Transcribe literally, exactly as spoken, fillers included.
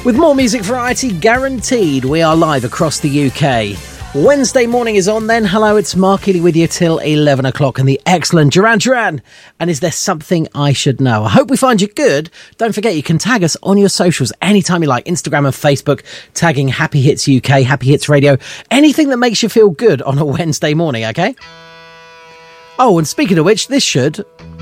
With more music variety guaranteed, we are live across the U K. Wednesday morning is on then. Hello, it's Mark Healy with you till eleven o'clock and the excellent Duran Duran. And is there something I should know? I hope we find you good. Don't forget you can tag us on your socials anytime you like. Instagram and Facebook, tagging Happy Hits U K, Happy Hits Radio. Anything that makes you feel good on a Wednesday morning, okay? Oh, and speaking of which, this should